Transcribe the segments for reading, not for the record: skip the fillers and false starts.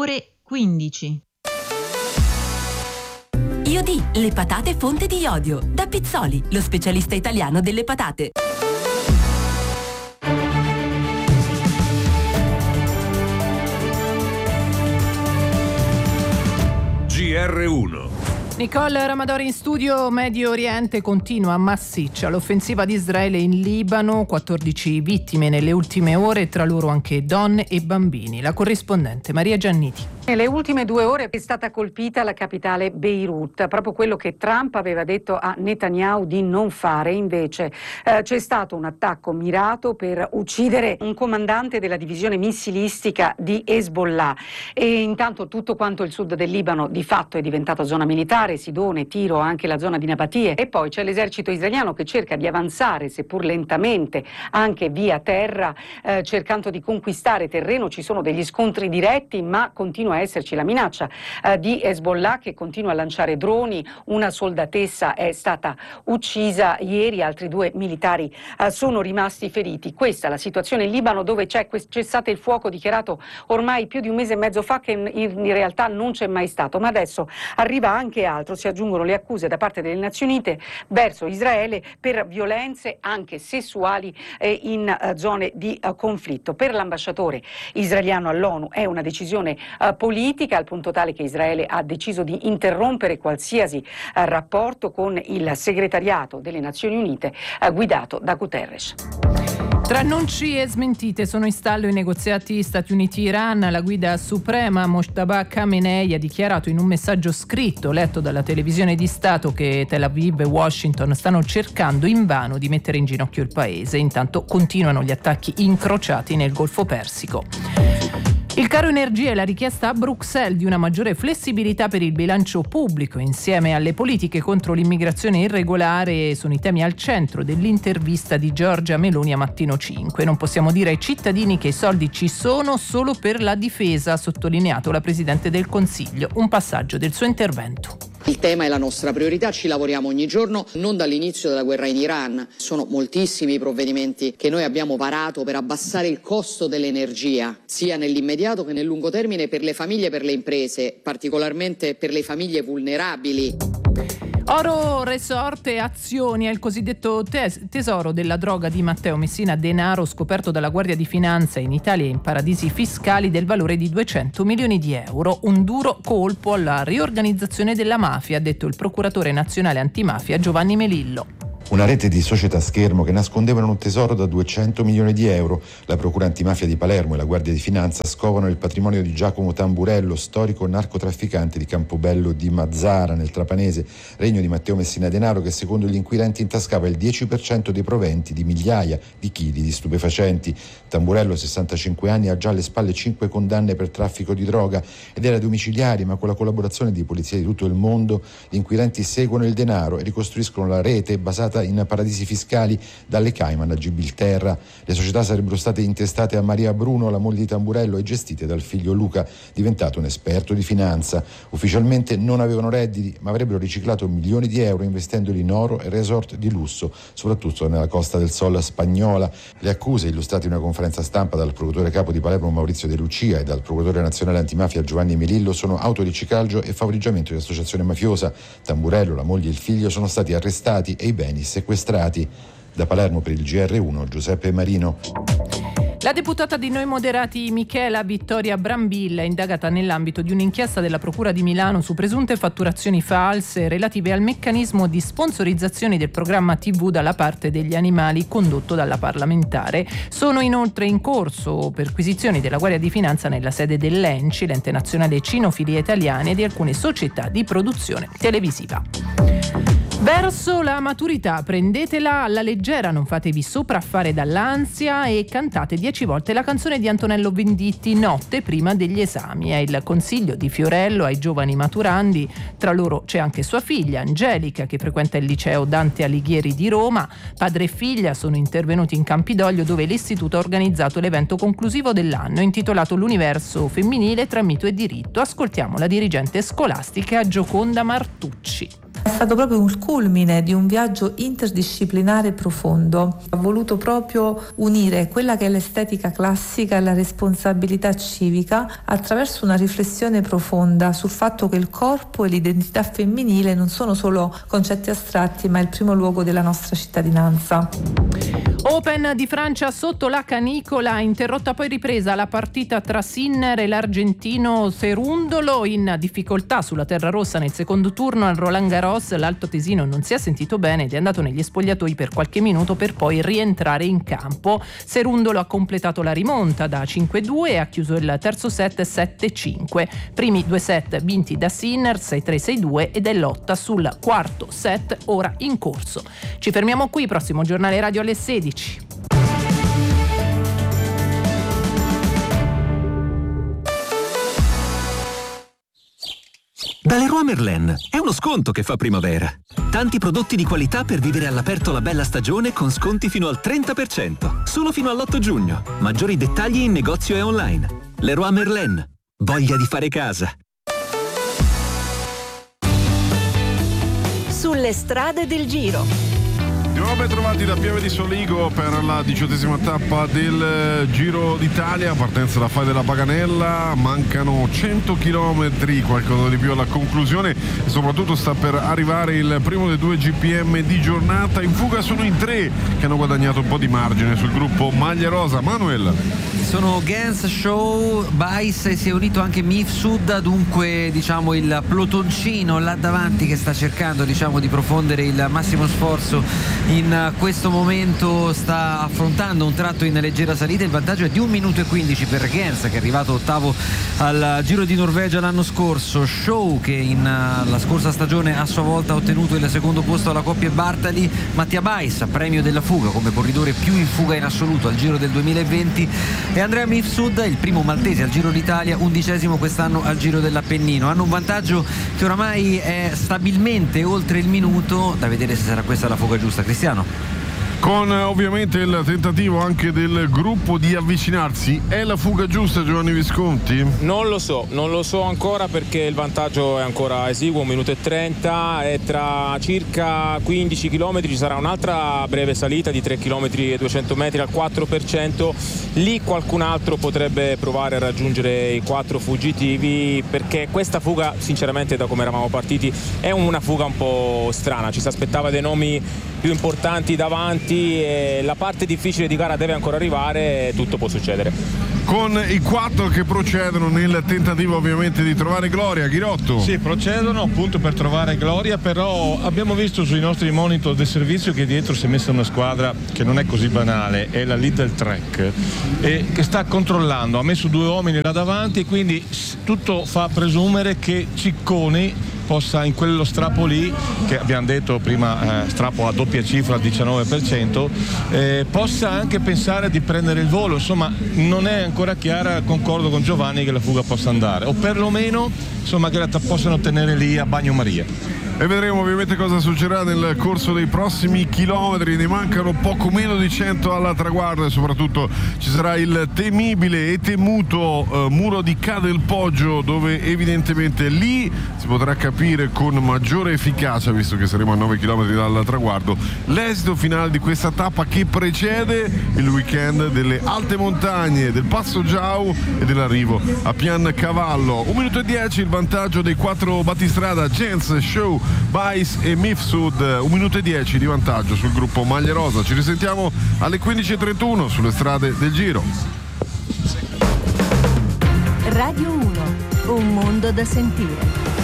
ore 15. IOD, le patate fonte di iodio. Da Pizzoli, lo specialista italiano delle patate. GR1. Nicole Ramadori in studio. Medio Oriente continua massiccia l'offensiva di Israele in Libano, 14 vittime nelle ultime ore, tra loro anche donne e bambini. La corrispondente Maria Gianniti. Nelle ultime 2 ore è stata colpita la capitale Beirut, proprio quello che Trump aveva detto a Netanyahu di non fare. Invece c'è stato un attacco mirato per uccidere un comandante della divisione missilistica di Hezbollah, e intanto tutto quanto il sud del Libano di fatto è diventato zona militare, Sidone, Tiro, anche la zona di Nabatie, e poi c'è l'esercito israeliano che cerca di avanzare, seppur lentamente, anche via terra, cercando di conquistare terreno. Ci sono degli scontri diretti, ma continua a esserci la minaccia di Hezbollah, che continua a lanciare droni. Una soldatessa è stata uccisa ieri, altri 2 militari sono rimasti feriti. Questa è la situazione in Libano, dove c'è cessate il fuoco dichiarato ormai più di 1 mese e mezzo fa, che in realtà non c'è mai stato, ma adesso arriva anche altro. Si aggiungono le accuse da parte delle Nazioni Unite verso Israele per violenze anche sessuali in zone di conflitto. Per l'ambasciatore israeliano all'ONU è una decisione politica, al punto tale che Israele ha deciso di interrompere qualsiasi rapporto con il segretariato delle Nazioni Unite guidato da Guterres. Tra annunci e smentite sono in stallo i negoziati Stati Uniti-Iran. La guida suprema Mojtaba Khamenei ha dichiarato in un messaggio scritto letto dalla televisione di Stato che Tel Aviv e Washington stanno cercando invano di mettere in ginocchio il paese. Intanto continuano gli attacchi incrociati nel Golfo Persico. Il caro energia e la richiesta a Bruxelles di una maggiore flessibilità per il bilancio pubblico insieme alle politiche contro l'immigrazione irregolare sono i temi al centro dell'intervista di Giorgia Meloni a Mattino 5. Non possiamo dire ai cittadini che i soldi ci sono solo per la difesa, ha sottolineato la Presidente del Consiglio. Un passaggio del suo intervento. Il tema è la nostra priorità, ci lavoriamo ogni giorno, non dall'inizio della guerra in Iran. Sono moltissimi i provvedimenti che noi abbiamo varato per abbassare il costo dell'energia, sia nell'immediato che nel lungo termine, per le famiglie e per le imprese, particolarmente per le famiglie vulnerabili. Oro, resort e azioni è il cosiddetto tesoro della droga di Matteo Messina Denaro, scoperto dalla Guardia di Finanza in Italia e in paradisi fiscali del valore di 200 milioni di euro. Un duro colpo alla riorganizzazione della mafia, ha detto il procuratore nazionale antimafia Giovanni Melillo. Una rete di società schermo che nascondevano un tesoro da 200 milioni di euro. La Procura Antimafia di Palermo e la Guardia di Finanza scovano il patrimonio di Giacomo Tamburello, storico narcotrafficante di Campobello di Mazzara, nel Trapanese, regno di Matteo Messina Denaro, che secondo gli inquirenti intascava il 10% dei proventi di migliaia di chili di stupefacenti. Tamburello, 65 anni, ha già alle spalle 5 condanne per traffico di droga ed era domiciliare, ma con la collaborazione di polizie di tutto il mondo gli inquirenti seguono il denaro e ricostruiscono la rete basata in paradisi fiscali dalle Cayman a Gibilterra. Le società sarebbero state intestate a Maria Bruno, la moglie di Tamburello, e gestite dal figlio Luca, diventato un esperto di finanza. Ufficialmente non avevano redditi, ma avrebbero riciclato milioni di euro investendoli in oro e resort di lusso, soprattutto nella Costa del Sol spagnola. Le accuse, illustrate in una conferenza stampa dal procuratore capo di Palermo Maurizio De Lucia e dal procuratore nazionale antimafia Giovanni Melillo, sono autoriciclaggio e favoreggiamento di associazione mafiosa. Tamburello, la moglie e il figlio sono stati arrestati e i beni sequestrati. Da Palermo per il GR1 Giuseppe Marino. La deputata di Noi Moderati Michela Vittoria Brambilla è indagata nell'ambito di un'inchiesta della Procura di Milano su presunte fatturazioni false relative al meccanismo di sponsorizzazione del programma TV dalla parte degli animali condotto dalla parlamentare. Sono inoltre in corso perquisizioni della Guardia di Finanza nella sede dell'ENCI, l'ente nazionale Cinofilia Italiana, e di alcune società di produzione televisiva. Verso la maturità, prendetela alla leggera, non fatevi sopraffare dall'ansia e cantate 10 volte la canzone di Antonello Venditti, Notte prima degli esami. È il consiglio di Fiorello ai giovani maturandi. Tra loro c'è anche sua figlia Angelica, che frequenta il liceo Dante Alighieri di Roma. Padre e figlia sono intervenuti in Campidoglio, dove l'istituto ha organizzato l'evento conclusivo dell'anno intitolato L'universo femminile tra mito e diritto. Ascoltiamo la dirigente scolastica Gioconda Martucci. stato proprio il culmine di un viaggio interdisciplinare profondo. Ha voluto proprio unire quella che è l'estetica classica e la responsabilità civica attraverso una riflessione profonda sul fatto che il corpo e l'identità femminile non sono solo concetti astratti, ma è il primo luogo della nostra cittadinanza. Open di Francia sotto la canicola, interrotta poi ripresa la partita tra Sinner e l'argentino Cerúndolo. In difficoltà sulla terra rossa nel secondo turno al Roland Garros, l'altoatesino non si è sentito bene ed è andato negli spogliatoi per qualche minuto per poi rientrare in campo. Cerúndolo ha completato la rimonta da 5-2 e ha chiuso il terzo set 7-5. Primi 2 set vinti da Sinner 6-3, 6-2 ed è lotta sul quarto set ora in corso. Ci fermiamo qui, prossimo giornale radio alle 16. Da Leroy Merlin è uno sconto che fa primavera. Tanti prodotti di qualità per vivere all'aperto la bella stagione con sconti fino al 30%, solo fino all'8 giugno. Maggiori dettagli in negozio e online. Leroy Merlin, voglia di fare casa. Sulle strade del Giro. Ben trovati da Pieve di Soligo per la 18ª tappa del Giro d'Italia, partenza da Fai della Paganella, mancano 100 km, qualcosa di più alla conclusione e soprattutto sta per arrivare il primo dei 2 GPM di giornata. In fuga sono in 3 che hanno guadagnato un po' di margine sul gruppo Maglia Rosa. Manuel. Sono Gens, Show, Bice e si è unito anche Mifsud, dunque diciamo il plotoncino là davanti che sta cercando di profondere il massimo sforzo in questo momento, sta affrontando un tratto in leggera salita. Il vantaggio è di 1 minuto e 15 per Gens, che è arrivato ottavo al Giro di Norvegia l'anno scorso. Show, che la scorsa stagione a sua volta ha ottenuto il secondo posto alla coppia Bartali. Mattia Bice, premio della fuga come corridore più in fuga in assoluto al Giro del 2020, e Andrea Mifsud, il primo maltese al Giro d'Italia, 11° quest'anno al Giro dell'Appennino. Hanno un vantaggio che oramai è stabilmente oltre il minuto, da vedere se sarà questa la fuga giusta. Cristiano. Con ovviamente il tentativo anche del gruppo di avvicinarsi. È la fuga giusta, Giovanni Visconti? Non lo so ancora, perché il vantaggio è ancora esiguo, 1 minuto e 30, e tra circa 15 km ci sarà un'altra breve salita di 3 km e 200 metri al 4%. Lì qualcun altro potrebbe provare a raggiungere i 4 fuggitivi, perché questa fuga, sinceramente, da come eravamo partiti, è una fuga un po' strana. Ci si aspettava dei nomi più importanti davanti e la parte difficile di gara deve ancora arrivare e tutto può succedere. Con i 4 che procedono nel tentativo ovviamente di trovare Gloria. Ghirotto. Sì, procedono appunto per trovare Gloria, però abbiamo visto sui nostri monitor del servizio che dietro si è messa una squadra che non è così banale, è la Lidl Trek, e che sta controllando, ha messo 2 uomini là davanti, e quindi tutto fa presumere che Cicconi possa, in quello strappo lì, che abbiamo detto prima, strappo a doppia cifra al 19%, possa anche pensare di prendere il volo. Insomma, non è ancora chiara, concordo con Giovanni, che la fuga possa andare, o perlomeno insomma che la possano tenere lì a bagnomaria. E vedremo ovviamente cosa succederà nel corso dei prossimi chilometri. Ne mancano poco meno di 100 alla traguardo e soprattutto ci sarà il temibile e temuto muro di Ca del Poggio, dove evidentemente lì si potrà capire con maggiore efficacia, visto che saremo a 9 km dal traguardo, l'esito finale di questa tappa che precede il weekend delle alte montagne, del Passo Giau e dell'arrivo a Pian Cavallo. 1 minuto e 10 il vantaggio dei 4 battistrada, Gens, Show, Bice e Mifsud. 1 minuto e 10 di vantaggio sul gruppo Maglia Rosa. Ci risentiamo alle 15:31 sulle strade del Giro. Radio 1, un mondo da sentire.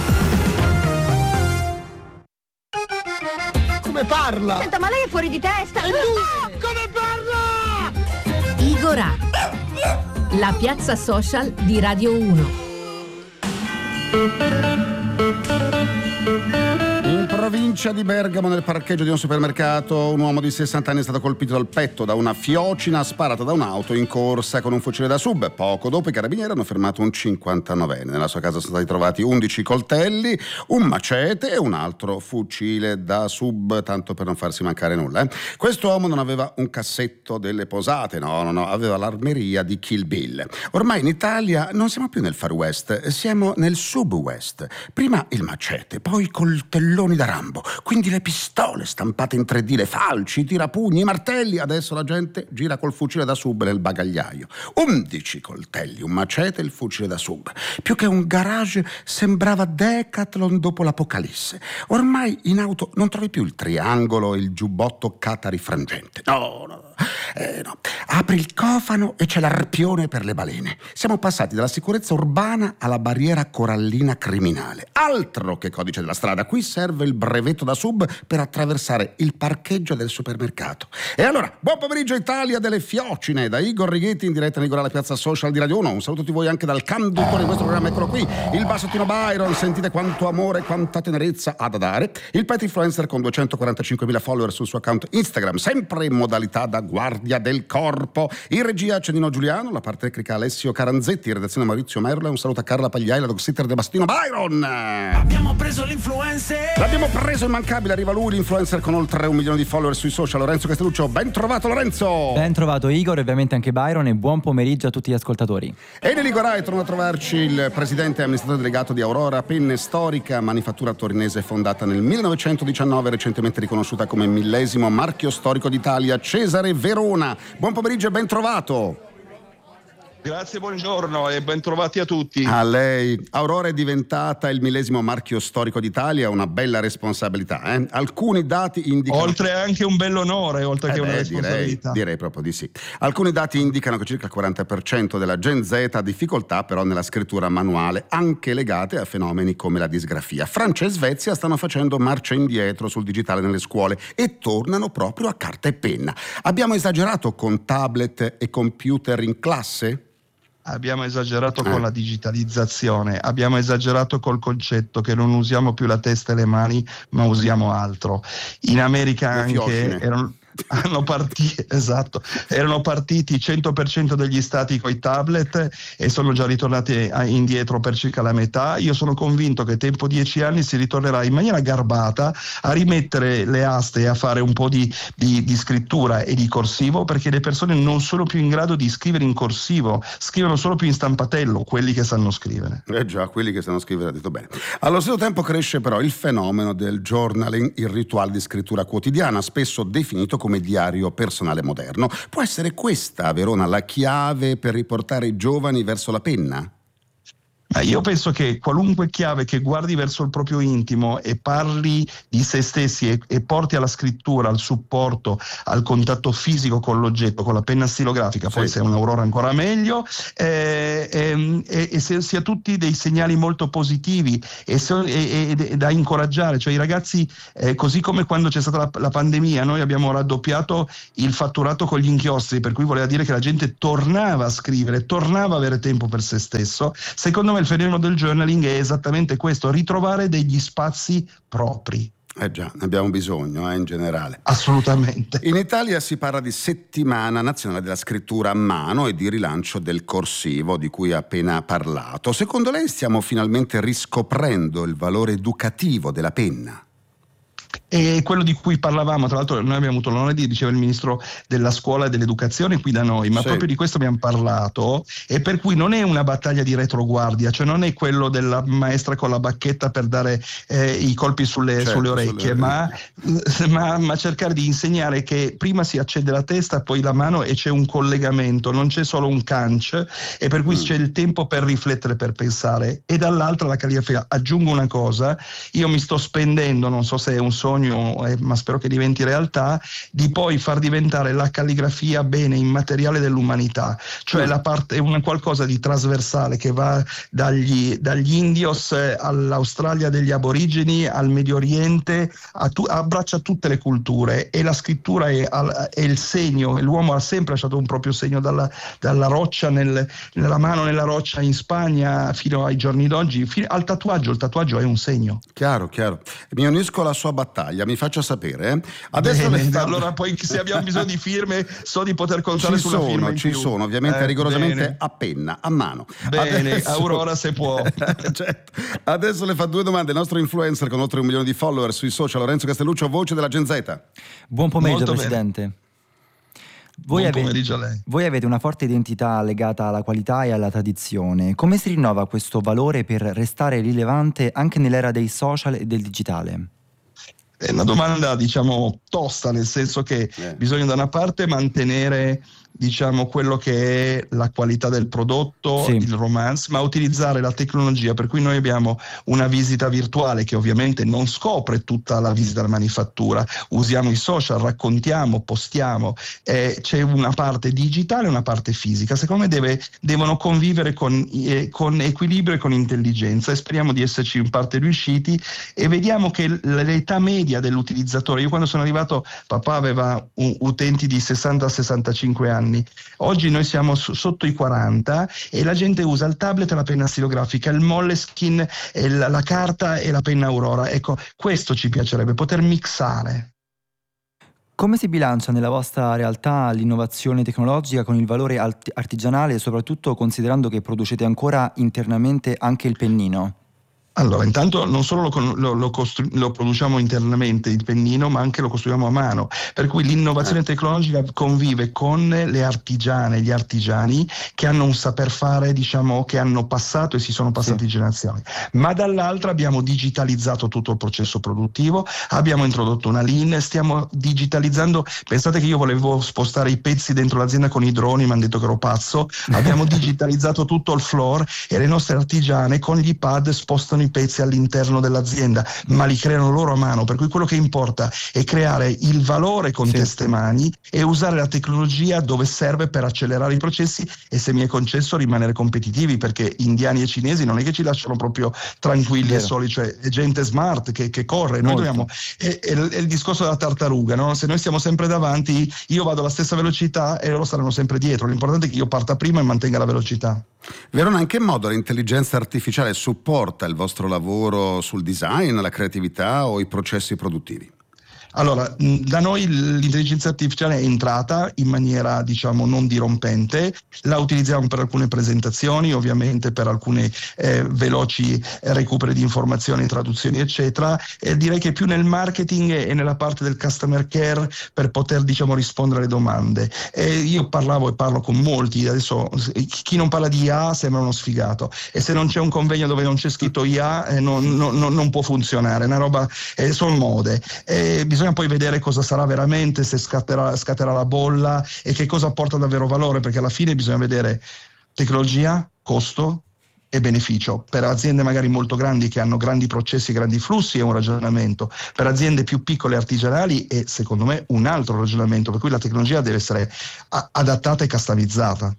Come parla? Senta, ma lei è fuori di testa! E lui? Come parla? Igorà, la piazza social di Radio 1. In provincia di Bergamo, nel parcheggio di un supermercato, un uomo di 60 anni è stato colpito al petto da una fiocina sparata da un'auto in corsa con un fucile da sub. Poco dopo i carabinieri hanno fermato un 59enne. Nella sua casa sono stati trovati 11 coltelli, un macete e un altro fucile da sub, tanto per non farsi mancare nulla. Quest'uomo non aveva un cassetto delle posate, no, aveva l'armeria di Kill Bill. Ormai in Italia non siamo più nel Far West, siamo nel Sub West. Prima il macete, poi coltelloni d'arancio, Rambo. Quindi le pistole stampate in 3D, le falci, i tirapugni, i martelli. Adesso la gente gira col fucile da sub nel bagagliaio. 11 coltelli, un macete e il fucile da sub. Più che un garage sembrava Decathlon dopo l'apocalisse. Ormai in auto non trovi più il triangolo e il giubbotto catarifrangente. No. Apri il cofano e c'è l'arpione per le balene. Siamo passati dalla sicurezza urbana alla barriera corallina criminale. Altro che codice della strada, qui serve il brevetto da sub per attraversare il parcheggio del supermercato. E allora, buon pomeriggio Italia delle fiocine, da Igor Righetti in diretta in alla piazza social di Radio 1. Un saluto a tutti voi anche dal conduttore di questo programma, eccolo qui, il bassottino Byron. Sentite quanto amore, quanta tenerezza ha da dare. Il pet influencer con 245.000 follower sul suo account Instagram, sempre in modalità da guardia del corpo. In regia Cennino Giuliano, la parte tecnica Alessio Caranzetti, in redazione Maurizio Merlo. Un saluto a Carla Pagliai, la dog sitter del Bastino Byron. Abbiamo preso l'influencer. L'abbiamo preso immancabile, arriva lui, l'influencer con oltre 1 milione di follower sui social, Lorenzo Castelluccio. Ben trovato Lorenzo. Ben trovato Igor, e ovviamente anche Byron, e buon pomeriggio a tutti gli ascoltatori. E in Ligorai torna a trovarci il presidente e amministratore delegato di Aurora Penne Storica, manifattura torinese fondata nel 1919, recentemente riconosciuta come millesimo marchio storico d'Italia, Cesare Verona. Buon pomeriggio e ben trovato. Grazie, buongiorno e ben trovati a tutti. A lei. Aurora è diventata il millesimo marchio storico d'Italia, una bella responsabilità. Alcuni dati indicano... Oltre anche un bell'onore, oltre che una responsabilità. Direi proprio di sì. Alcuni dati indicano che circa il 40% della Gen Z ha difficoltà però nella scrittura manuale, anche legate a fenomeni come la disgrafia. Francia e Svezia stanno facendo marcia indietro sul digitale nelle scuole e tornano proprio a carta e penna. Abbiamo esagerato con tablet e computer in classe? Abbiamo esagerato con la digitalizzazione, abbiamo esagerato col concetto che non usiamo più la testa e le mani, ma usiamo altro. In America anche erano partiti 100% degli stati coi tablet e sono già ritornati indietro per circa la metà. Io sono convinto che tempo 10 anni si ritornerà in maniera garbata a rimettere le aste e a fare un po' di scrittura e di corsivo, perché le persone non sono più in grado di scrivere in corsivo, scrivono solo più in stampatello quelli che sanno scrivere. Già, quelli che sanno scrivere, ha detto bene. Allo stesso tempo cresce però il fenomeno del journaling, il rituale di scrittura quotidiana, spesso definito come diario personale moderno. Può essere questa, a Verona, la chiave per riportare i giovani verso la penna? Io penso che qualunque chiave che guardi verso il proprio intimo e parli di se stessi e porti alla scrittura, al supporto, al contatto fisico con l'oggetto, con la penna stilografica, poi se è un'aurora ancora meglio, e sia tutti dei segnali molto positivi e da incoraggiare. Cioè i ragazzi, così come quando c'è stata la pandemia, noi abbiamo raddoppiato il fatturato con gli inchiostri, per cui voleva dire che la gente tornava a scrivere, tornava a avere tempo per se stesso. Secondo me il fenomeno del journaling è esattamente questo, ritrovare degli spazi propri. Già, ne abbiamo bisogno in generale. Assolutamente. In Italia si parla di settimana nazionale della scrittura a mano e di rilancio del corsivo di cui ha appena parlato. Secondo lei stiamo finalmente riscoprendo il valore educativo della penna? E quello di cui parlavamo, tra l'altro noi abbiamo avuto l'onore di ricevere il ministro della scuola e dell'educazione qui da noi, ma proprio di questo abbiamo parlato, e per cui non è una battaglia di retroguardia, cioè non è quello della maestra con la bacchetta per dare i colpi sulle orecchie, ma cercare di insegnare che prima si accende la testa, poi la mano, e c'è un collegamento, non c'è solo un canch, e per cui c'è il tempo per riflettere, per pensare. E dall'altra la calligrafia. Aggiungo una cosa, io mi sto spendendo, non so se è un sogno, ma spero che diventi realtà, di poi far diventare la calligrafia bene immateriale dell'umanità, cioè la parte, è un qualcosa di trasversale che va dagli indios all'Australia degli aborigeni al Medio Oriente, abbraccia tutte le culture, e la scrittura è il segno, e l'uomo ha sempre lasciato un proprio segno dalla roccia nella mano nella roccia in Spagna fino ai giorni d'oggi, fino al tatuaggio. Il tatuaggio è un segno. Chiaro. Mi unisco alla sua battaglia, mi faccia sapere. Adesso allora poi se abbiamo bisogno di firme, so di poter contare sulla firma in più. Ci sono, ovviamente rigorosamente a penna, a mano. Bene, Aurora se può. Certo. Adesso le fa due domande il nostro influencer con oltre 1 milione di follower sui social, Lorenzo Castelluccio, voce della Gen Z. Buon pomeriggio, molto Presidente. Bene. Buon pomeriggio a lei. Voi avete una forte identità legata alla qualità e alla tradizione. Come si rinnova questo valore per restare rilevante anche nell'era dei social e del digitale? È una domanda, diciamo, tosta, nel senso che bisogna da una parte mantenere, diciamo, quello che è la qualità del prodotto, sì, il romance, ma utilizzare la tecnologia, per cui noi abbiamo una visita virtuale che ovviamente non scopre tutta la visita alla manifattura, usiamo i social, raccontiamo, postiamo, c'è una parte digitale e una parte fisica, secondo me devono convivere con equilibrio e con intelligenza, e speriamo di esserci in parte riusciti, e vediamo che l'età media dell'utilizzatore, io quando sono arrivato papà aveva utenti di 60-65 anni, oggi noi siamo sotto i 40 e la gente usa il tablet e la penna stilografica, il Moleskine, la carta e la penna Aurora. Ecco, questo ci piacerebbe, poter mixare. Come si bilancia nella vostra realtà l'innovazione tecnologica con il valore artigianale, soprattutto considerando che producete ancora internamente anche il pennino? Allora, intanto non solo lo produciamo internamente il pennino, ma anche lo costruiamo a mano, per cui l'innovazione tecnologica convive con le artigiane, gli artigiani che hanno un saper fare, diciamo, che hanno passato e si sono passati generazioni, ma dall'altra abbiamo digitalizzato tutto il processo produttivo, abbiamo introdotto una Lean, stiamo digitalizzando, pensate che io volevo spostare i pezzi dentro l'azienda con i droni, mi hanno detto che ero pazzo, abbiamo digitalizzato tutto il floor e le nostre artigiane con gli iPad spostano i pezzi all'interno dell'azienda, ma li creano loro a mano, per cui quello che importa è creare il valore con teste mani e usare la tecnologia dove serve per accelerare i processi e, se mi è concesso, rimanere competitivi, perché indiani e cinesi non è che ci lasciano proprio tranquilli e soli, cioè è gente smart che corre, noi dobbiamo, è il discorso della tartaruga, no? Se noi stiamo sempre davanti, io vado alla stessa velocità e loro saranno sempre dietro, l'importante è che io parta prima e mantenga la velocità. Verona, in che modo l'intelligenza artificiale supporta il vostro lavoro sul design, la creatività o i processi produttivi? Allora, da noi l'intelligenza artificiale è entrata in maniera, diciamo, non dirompente, la utilizziamo per alcune presentazioni, ovviamente per alcune veloci recuperi di informazioni, traduzioni, eccetera, e direi che più nel marketing e nella parte del customer care per poter, diciamo, rispondere alle domande. Io parlavo e parlo con molti, adesso chi non parla di IA sembra uno sfigato, e se non c'è un convegno dove non c'è scritto IA non può funzionare, è una roba, sono mode, bisogna poi vedere cosa sarà veramente, se scatterà la bolla e che cosa porta davvero valore, perché alla fine bisogna vedere tecnologia, costo e beneficio. Per aziende magari molto grandi che hanno grandi processi, grandi flussi è un ragionamento, per aziende più piccole e artigianali è, secondo me, un altro ragionamento, per cui la tecnologia deve essere adattata e customizzata.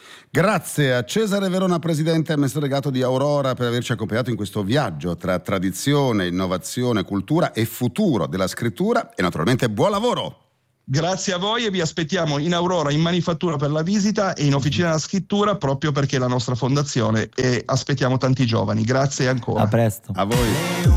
Grazie a Cesare Verona, presidente e amministratore delegato di Aurora, per averci accompagnato in questo viaggio tra tradizione, innovazione, cultura e futuro della scrittura, e naturalmente buon lavoro! Grazie a voi e vi aspettiamo in Aurora, in manifattura per la visita e in officina della scrittura, proprio perché è la nostra fondazione, e aspettiamo tanti giovani. Grazie ancora. A presto. A voi.